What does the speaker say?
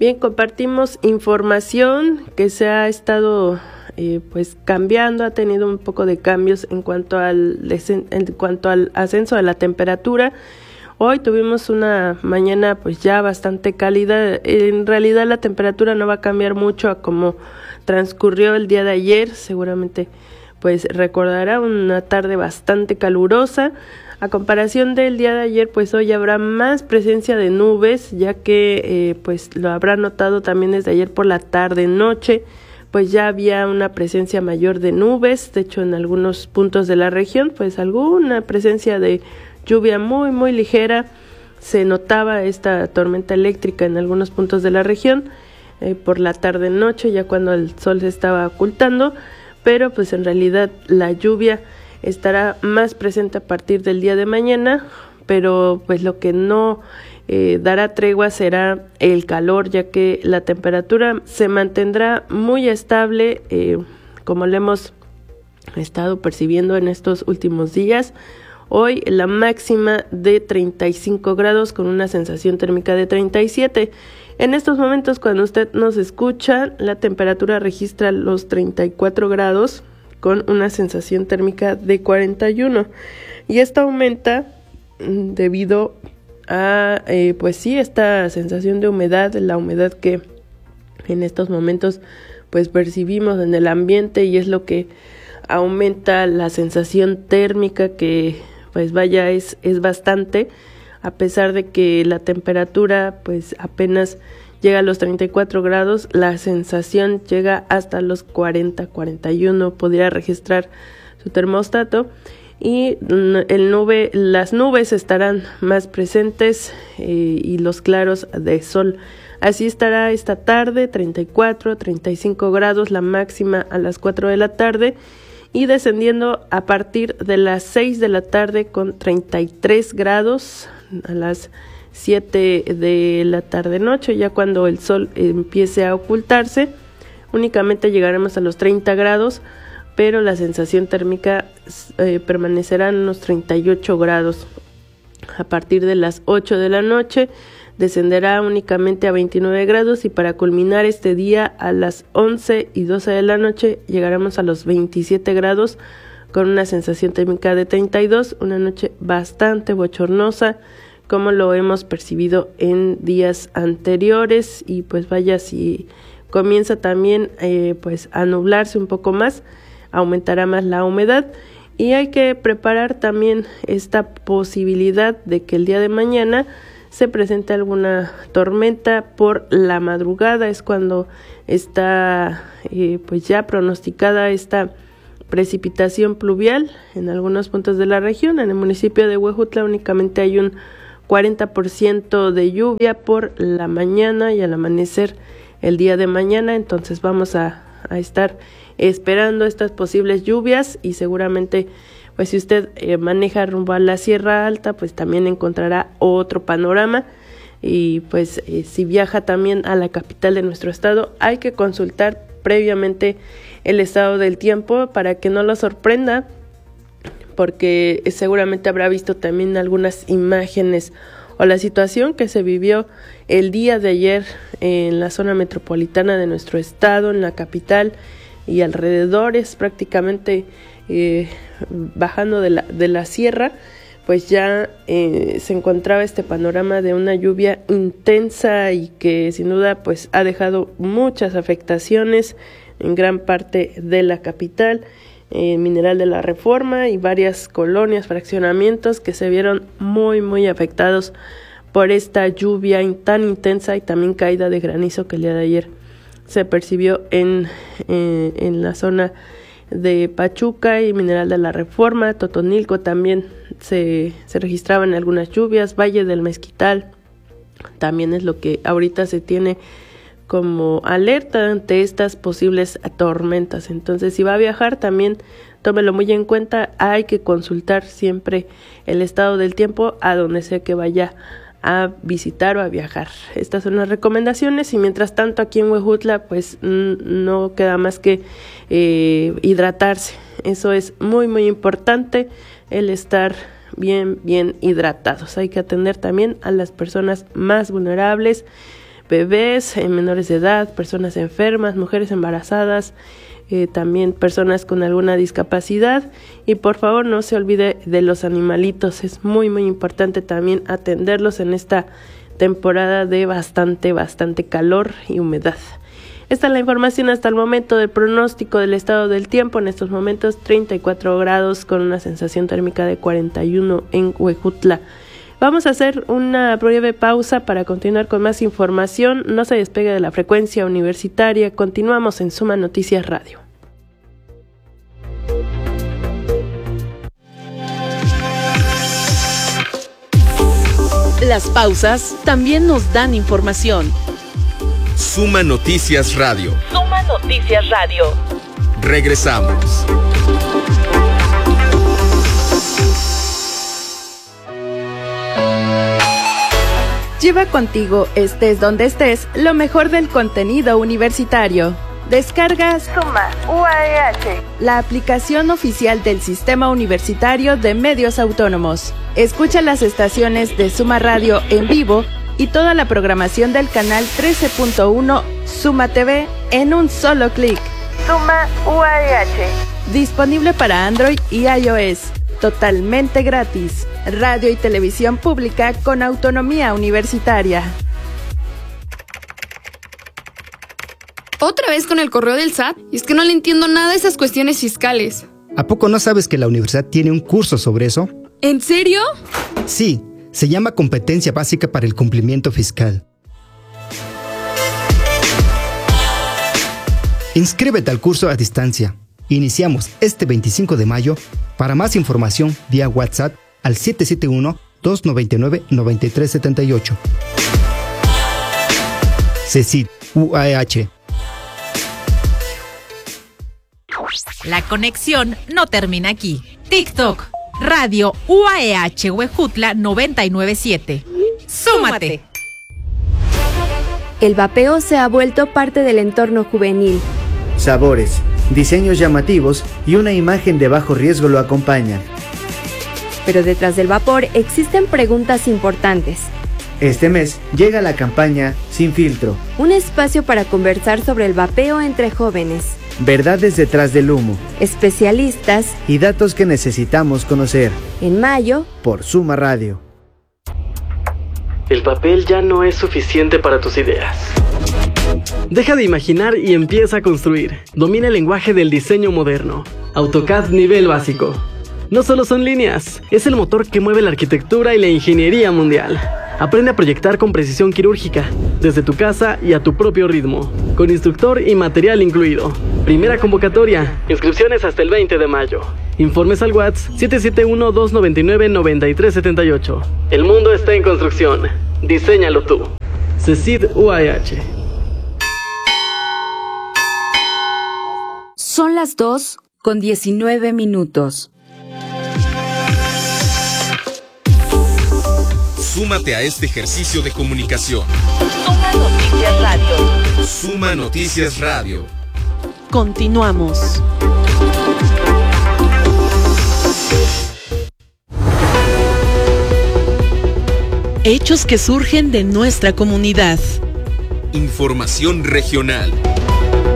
Bien, compartimos información que se ha estado cambiando, ha tenido un poco de cambios en cuanto al ascenso de la temperatura. Hoy tuvimos una mañana ya bastante cálida. En realidad la temperatura no va a cambiar mucho a como transcurrió el día de ayer. Seguramente recordará una tarde bastante calurosa. A comparación del día de ayer, hoy habrá más presencia de nubes, ya que lo habrá notado también desde ayer por la tarde-noche, ya había una presencia mayor de nubes. De hecho, en algunos puntos de la región, alguna presencia de lluvia muy, muy ligera. Se notaba esta tormenta eléctrica en algunos puntos de la región por la tarde-noche, ya cuando el sol se estaba ocultando, pero en realidad la lluvia estará más presente a partir del día de mañana, pero lo que no dará tregua será el calor, ya que la temperatura se mantendrá muy estable, como lo hemos estado percibiendo en estos últimos días. Hoy la máxima de 35 grados con una sensación térmica de 37. En estos momentos, cuando usted nos escucha, la temperatura registra los 34 grados con una sensación térmica de 41. Y esta aumenta debido a, esta sensación de humedad, la humedad que en estos momentos percibimos en el ambiente, y es lo que aumenta la sensación térmica, que es bastante, a pesar de que la temperatura apenas llega a los 34 grados, la sensación llega hasta los 40, 41, podría registrar su termostato, y las nubes estarán más presentes y los claros de sol. Así estará esta tarde, 34, 35 grados, la máxima a las 4 de la tarde, y descendiendo a partir de las 6 de la tarde con 33 grados a las 7 de la tarde-noche. Ya cuando el sol empiece a ocultarse, únicamente llegaremos a los 30 grados, pero la sensación térmica permanecerá en unos 38 grados. A partir de las 8 de la noche descenderá únicamente a 29 grados, y para culminar este día a las 11 y 12 de la noche llegaremos a los 27 grados con una sensación térmica de 32, una noche bastante bochornosa, como lo hemos percibido en días anteriores. Y si comienza también a nublarse un poco más, aumentará más la humedad, y hay que preparar también esta posibilidad de que el día de mañana se presente alguna tormenta por la madrugada. Es cuando está ya pronosticada esta precipitación pluvial en algunos puntos de la región. En el municipio de Huejutla únicamente hay un 40% de lluvia por la mañana y al amanecer el día de mañana. Entonces vamos a estar esperando estas posibles lluvias, y seguramente si usted maneja rumbo a la Sierra Alta, también encontrará otro panorama. Y si viaja también a la capital de nuestro estado, hay que consultar previamente el estado del tiempo para que no lo sorprenda, porque seguramente habrá visto también algunas imágenes o la situación que se vivió el día de ayer en la zona metropolitana de nuestro estado, en la capital y alrededores, prácticamente bajando de la sierra, ya se encontraba este panorama de una lluvia intensa, y que sin duda ha dejado muchas afectaciones en gran parte de la capital, Mineral de la Reforma y varias colonias, fraccionamientos que se vieron muy, muy afectados por esta lluvia tan intensa, y también caída de granizo que el día de ayer se percibió en la zona de Pachuca y Mineral de la Reforma. Totonilco también se registraban algunas lluvias. Valle del Mezquital también es lo que ahorita se tiene como alerta ante estas posibles tormentas. Entonces, si va a viajar, también tómelo muy en cuenta. Hay que consultar siempre el estado del tiempo a donde sea que vaya a visitar o a viajar. Estas son las recomendaciones, y mientras tanto aquí en Huejutla no queda más que hidratarse. Eso es muy, muy importante, el estar bien hidratados. Hay que atender también a las personas más vulnerables, bebés, menores de edad, personas enfermas, mujeres embarazadas, también personas con alguna discapacidad. Y por favor no se olvide de los animalitos, es muy muy importante también atenderlos en esta temporada de bastante calor y humedad. Esta es la información hasta el momento del pronóstico del estado del tiempo. En estos momentos 34 grados con una sensación térmica de 41 en Huejutla. Vamos a hacer una breve pausa para continuar con más información. No se despegue de la frecuencia universitaria. Continuamos en Suma Noticias Radio. Las pausas también nos dan información. Suma Noticias Radio. Suma Noticias Radio. Regresamos. Lleva contigo, estés donde estés, lo mejor del contenido universitario. Descarga Suma UAEH, la aplicación oficial del Sistema Universitario de Medios Autónomos. Escucha las estaciones de Suma Radio en vivo y toda la programación del canal 13.1 Suma TV en un solo clic. Suma UAEH. Disponible para Android y iOS. Totalmente gratis. Radio y televisión pública con autonomía universitaria. ¿Otra vez con el correo del SAT? Y es que no le entiendo nada a esas cuestiones fiscales. ¿A poco no sabes que la universidad tiene un curso sobre eso? ¿En serio? Sí, se llama Competencia Básica para el Cumplimiento Fiscal. Inscríbete al curso a distancia. Iniciamos este 25 de mayo. Para más información, vía WhatsApp al 771-299-9378. CECID UAEH. La conexión no termina aquí. TikTok, Radio UAEH Huejutla 997. ¡Súmate! El vapeo se ha vuelto parte del entorno juvenil. Sabores, diseños llamativos y una imagen de bajo riesgo lo acompañan. Pero detrás del vapor existen preguntas importantes. Este mes llega la campaña Sin Filtro. Un espacio para conversar sobre el vapeo entre jóvenes. Verdades detrás del humo. Especialistas. Y datos que necesitamos conocer. En mayo. Por Suma Radio. El papel ya no es suficiente para tus ideas. Deja de imaginar y empieza a construir. Domina el lenguaje del diseño moderno. AutoCAD nivel básico. No solo son líneas, es el motor que mueve la arquitectura y la ingeniería mundial. Aprende a proyectar con precisión quirúrgica, desde tu casa y a tu propio ritmo, con instructor y material incluido. Primera convocatoria, inscripciones hasta el 20 de mayo. Informes al WhatsApp 771-299-9378. El mundo está en construcción, diséñalo tú. CECID UAEH. Son las 2:19. Súmate a este ejercicio de comunicación. Suma Noticias Radio. Suma Noticias Radio. Continuamos. Hechos que surgen de nuestra comunidad. Información regional.